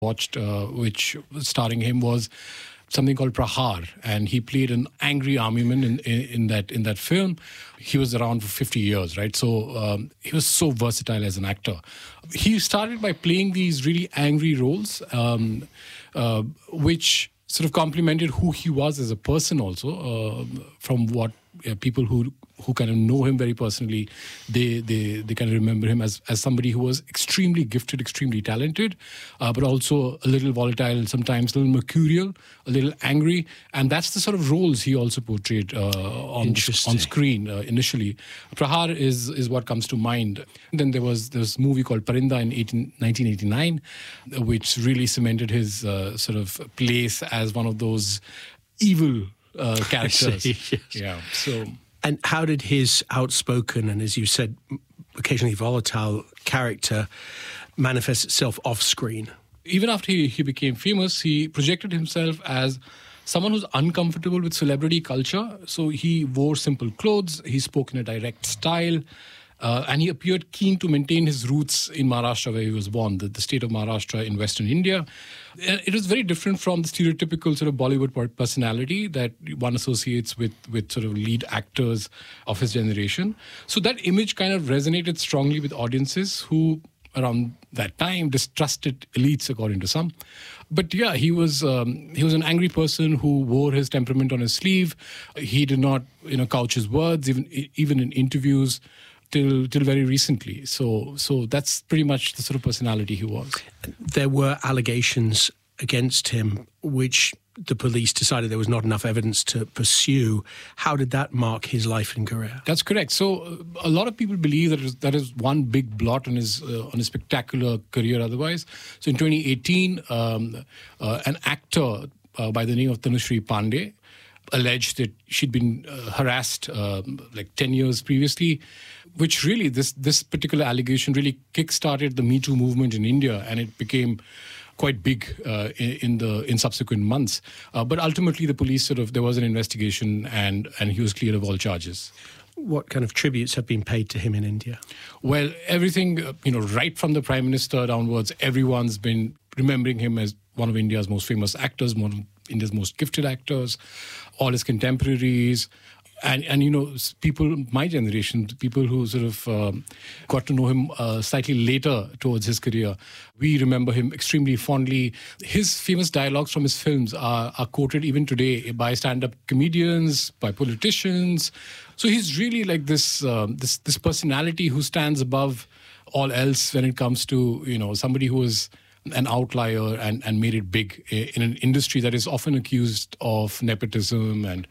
watched, which starring him, was something called Prahar, and he played an angry armyman in that film. He was around for 50 years, right? So he was so versatile as an actor. He started by playing these really angry roles, which sort of complemented who he was as a person also, from what people who kind of know him very personally, they kind of remember him as somebody who was extremely gifted, extremely talented, but also a little volatile, sometimes a little mercurial, a little angry. And that's the sort of roles he also portrayed on screen initially. Prahar is what comes to mind. And then there was this movie called Parinda in 1989, which really cemented his sort of place as one of those evil characters. Yes. Yeah. So. And how did his outspoken and, as you said, occasionally volatile character manifest itself off screen? Even after he became famous, he projected himself as someone who's uncomfortable with celebrity culture. So he wore simple clothes, he spoke in a direct style, and he appeared keen to maintain his roots in Maharashtra, where he was born, the state of Maharashtra in Western India. It was very different from the stereotypical sort of Bollywood personality that one associates with sort of lead actors of his generation. So that image kind of resonated strongly with audiences who, around that time, distrusted elites, according to some. But yeah, he was an angry person who wore his temperament on his sleeve. He did not, couch his words, even in interviews, till very recently. So that's pretty much the sort of personality he was. There were allegations against him, which the police decided there was not enough evidence to pursue. How did that mark his life and career? That's correct. So a lot of people believe that is one big blot on his spectacular career otherwise. So in 2018, an actor by the name of Tanushree Pandey alleged that she'd been harassed like 10 years previously, which really, this particular allegation really kick-started the Me Too movement in India, and it became quite big in subsequent months. But ultimately, the police there was an investigation, and he was cleared of all charges. What kind of tributes have been paid to him in India? Well, everything, right from the Prime Minister downwards, everyone's been remembering him as one of India's most famous actors, one of India's most gifted actors, all his contemporaries. And people, my generation, people who sort of got to know him slightly later towards his career, we remember him extremely fondly. His famous dialogues from his films are quoted even today by stand-up comedians, by politicians. So he's really like this personality who stands above all else when it comes to, somebody who is an outlier and made it big in an industry that is often accused of nepotism and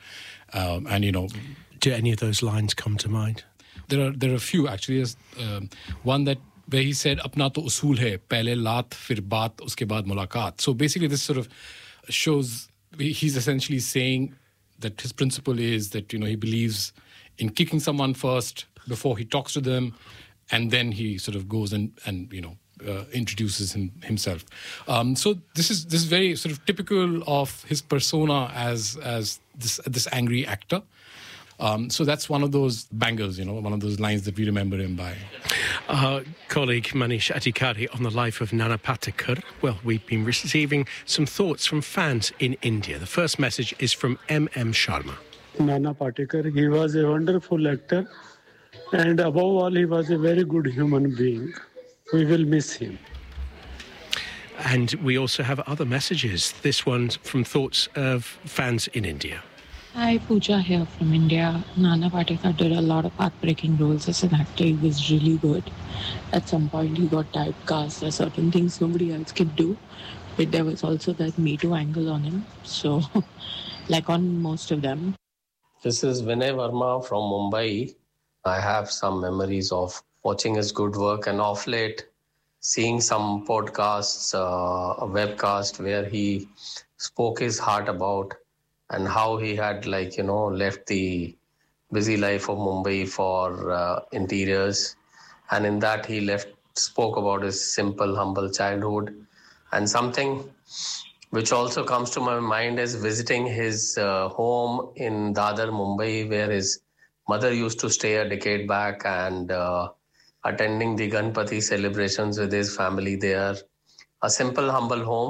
Do any of those lines come to mind? There are a few actually. There's one where he said, "Apna to usool hai, pehle laat, fir baat, uske baad mulaqat." So basically, this sort of shows he's essentially saying that his principle is that he believes in kicking someone first before he talks to them, and then he sort of goes and introduces himself. So this is very sort of typical of his persona as this angry actor. So that's one of those bangers, one of those lines that we remember him by. Our colleague Manish Adhikari on the life of Nana Patekar. Well, we've been receiving some thoughts from fans in India. The first message is from M.M. Sharma. Nana Patekar, he was a wonderful actor, and above all, he was a very good human being. We will miss him. And we also have other messages. This one's from thoughts of fans in India. Hi, Pooja here from India. Nana Patekar did a lot of heartbreaking roles as an actor. He was really good. At some point, he got typecast as certain things nobody else could do. But there was also that Me Too angle on him. So, like on most of them. This is Vinay Verma from Mumbai. I have some memories of watching his good work, and off late seeing some podcasts, a webcast where he spoke his heart about and how he had left the busy life of Mumbai for interiors. And in that he spoke about his simple, humble childhood. And something which also comes to my mind is visiting his home in Dadar, Mumbai, where his mother used to stay a decade back, and attending the Ganpati celebrations with his family there, a simple, humble home